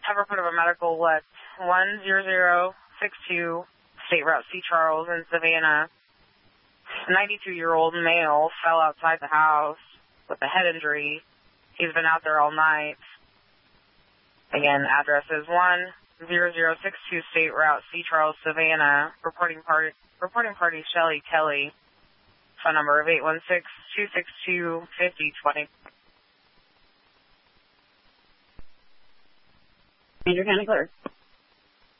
have report of a medical what? 10062 State Route C. Charles in Savannah. A 92-year-old male fell outside the house with a head injury. He's been out there all night. Again, address is 10062 State Route C. Charles, Savannah. Reporting party Shelly Kelly. Phone number of 816-262-5020. Major County Clerk.